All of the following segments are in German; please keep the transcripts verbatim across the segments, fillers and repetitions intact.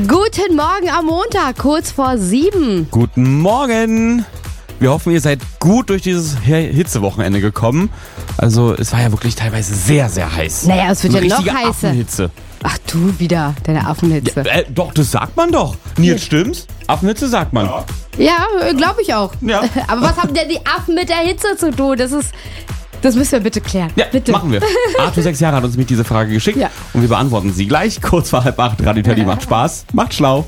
Guten Morgen am Montag, kurz vor sieben. Guten Morgen. Wir hoffen, ihr seid gut durch dieses Hitzewochenende gekommen. Also es war ja wirklich teilweise sehr, sehr heiß. Naja, es wird Eine ja noch richtige heißer. Affenhitze. Ach du wieder, deine Affenhitze. Ja, äh, doch, das sagt man doch. Nils, stimmt's? Affenhitze sagt man. Ja, Ja, glaube ich auch. Ja. Aber was haben denn die Affen mit der Hitze zu tun? Das ist, das müssen wir bitte klären. ja bitte. machen wir. Arthur, sechs Jahre, hat uns mit diese Frage geschickt. Ja. Und wir beantworten sie gleich. Kurz vor halb acht. Radio Teddy macht Spaß. Macht schlau.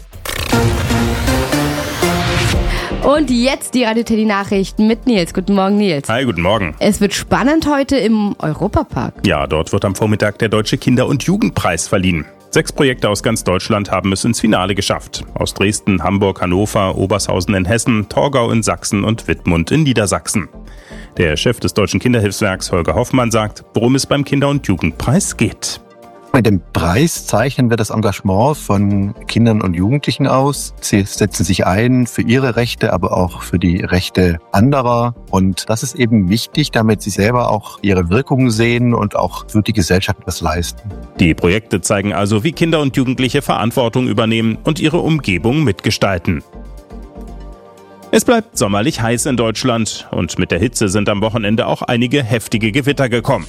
Und jetzt die Radio Teddy Nachrichten mit Nils. Guten Morgen, Nils. Hi, guten Morgen. Es wird spannend heute im Europapark. Ja, dort wird am Vormittag der Deutsche Kinder- und Jugendpreis verliehen. Sechs Projekte aus ganz Deutschland haben es ins Finale geschafft. Aus Dresden, Hamburg, Hannover, Obershausen in Hessen, Torgau in Sachsen und Wittmund in Niedersachsen. Der Chef des Deutschen Kinderhilfswerks, Holger Hoffmann, sagt, worum es beim Kinder- und Jugendpreis geht. Mit dem Preis zeichnen wir das Engagement von Kindern und Jugendlichen aus. Sie setzen sich ein für ihre Rechte, aber auch für die Rechte anderer. Und das ist eben wichtig, damit sie selber auch ihre Wirkungen sehen und auch für die Gesellschaft was leisten. Die Projekte zeigen also, wie Kinder und Jugendliche Verantwortung übernehmen und ihre Umgebung mitgestalten. Es bleibt sommerlich heiß in Deutschland und mit der Hitze sind am Wochenende auch einige heftige Gewitter gekommen.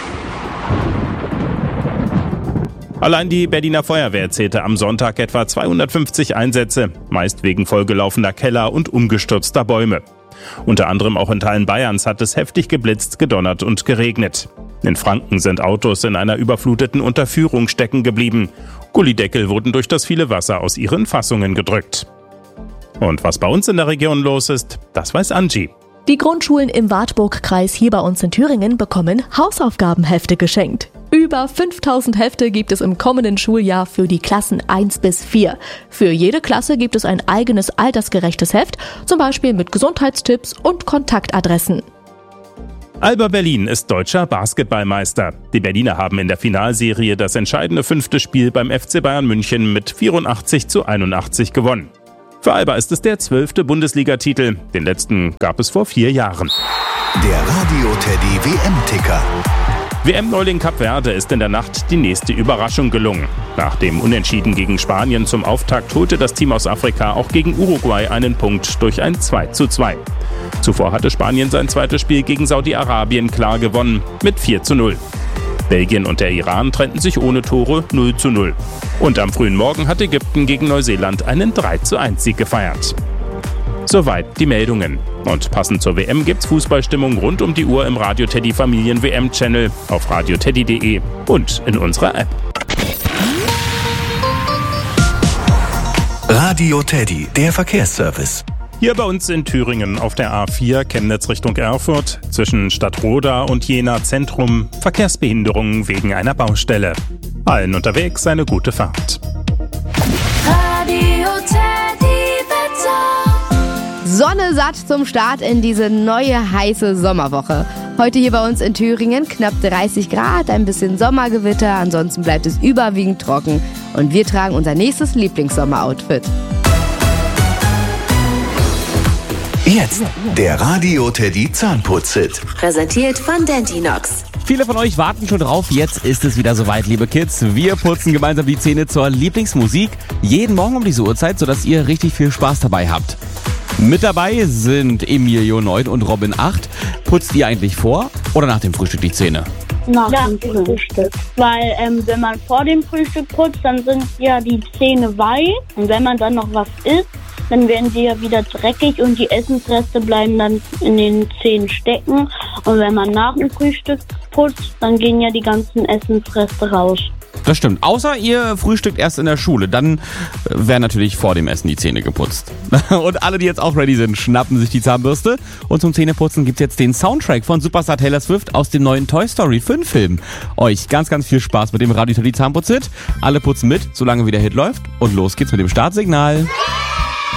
Allein die Berliner Feuerwehr zählte am Sonntag etwa zweihundertfünfzig Einsätze, meist wegen vollgelaufener Keller und umgestürzter Bäume. Unter anderem auch in Teilen Bayerns hat es heftig geblitzt, gedonnert und geregnet. In Franken sind Autos in einer überfluteten Unterführung stecken geblieben. Gullideckel wurden durch das viele Wasser aus ihren Fassungen gedrückt. Und was bei uns in der Region los ist, das weiß Angie. Die Grundschulen im Wartburg-Kreis hier bei uns in Thüringen bekommen Hausaufgabenhefte geschenkt. Über fünftausend Hefte gibt es im kommenden Schuljahr für die Klassen eins bis vier. Für jede Klasse gibt es ein eigenes altersgerechtes Heft, zum Beispiel mit Gesundheitstipps und Kontaktadressen. Alba Berlin ist deutscher Basketballmeister. Die Berliner haben in der Finalserie das entscheidende fünfte Spiel beim F C Bayern München mit vierundachtzig zu einundachtzig gewonnen. Für Alba ist es der zwölfte Bundesligatitel. Den letzten gab es vor vier Jahren. Der Radio Teddy W M-Ticker. W M-Neuling Kap Verde ist in der Nacht die nächste Überraschung gelungen. Nach dem Unentschieden gegen Spanien zum Auftakt holte das Team aus Afrika auch gegen Uruguay einen Punkt durch ein zwei zu zwei. Zuvor hatte Spanien sein zweites Spiel gegen Saudi-Arabien klar gewonnen mit vier zu null. Belgien und der Iran trennten sich ohne Tore null zu null. Und am frühen Morgen hat Ägypten gegen Neuseeland einen drei zu eins Sieg gefeiert. Soweit die Meldungen. Und passend zur W M gibt's Fußballstimmung rund um die Uhr im Radio Teddy Familien W M-Channel, auf radioteddy punkt de und in unserer App. Radio Teddy, der Verkehrsservice. Hier bei uns in Thüringen auf der A vier Chemnitz Richtung Erfurt zwischen Stadtroda und Jena Zentrum Verkehrsbehinderungen wegen einer Baustelle. Allen unterwegs eine gute Fahrt. Radio Teddy Wetter. Sonne satt zum Start in diese neue heiße Sommerwoche. Heute hier bei uns in Thüringen knapp dreißig Grad, ein bisschen Sommergewitter, ansonsten bleibt es überwiegend trocken. Und wir tragen unser nächstes Lieblingssommeroutfit. Jetzt der Radio Teddy Zahnputz-Hit. Präsentiert von Dentinox. Viele von euch warten schon drauf. Jetzt ist es wieder soweit, liebe Kids. Wir putzen gemeinsam die Zähne zur Lieblingsmusik. Jeden Morgen um diese Uhrzeit, sodass ihr richtig viel Spaß dabei habt. Mit dabei sind Emilio neun und Robin acht. Putzt ihr eigentlich vor oder nach dem Frühstück die Zähne? Nach dem Frühstück. Weil ähm, wenn man vor dem Frühstück putzt, dann sind ja die Zähne weiß. Und wenn man dann noch was isst, dann werden sie ja wieder dreckig und die Essensreste bleiben dann in den Zähnen stecken. Und wenn man nach dem Frühstück putzt, dann gehen ja die ganzen Essensreste raus. Das stimmt. Außer ihr frühstückt erst in der Schule. Dann werden natürlich vor dem Essen die Zähne geputzt. Und alle, die jetzt auch ready sind, schnappen sich die Zahnbürste. Und zum Zähneputzen gibt's jetzt den Soundtrack von Superstar Taylor Swift aus dem neuen Toy Story fünf Film. Euch ganz, ganz viel Spaß mit dem Radio Teddy Zahnputz-Hit. Alle putzen mit, solange wie der Hit läuft. Und los geht's mit dem Startsignal.